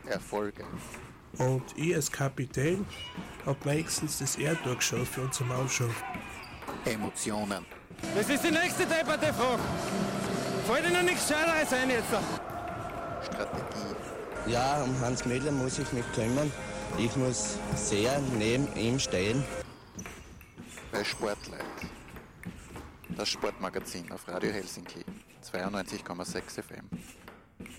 Erfolge. Und ich als Kapitän hab nächstens das Erdtor geschaut für unsere Mannschaft. Emotionen. Das ist die nächste depperte Frage. Fällt dir noch nichts Scheineres ein jetzt? Strategie. Ja, um Hans Müller muss ich mich kümmern. Ich muss sehr neben ihm stehen. Bei Sportleit. Das Sportmagazin auf Radio Helsinki 92,6 FM.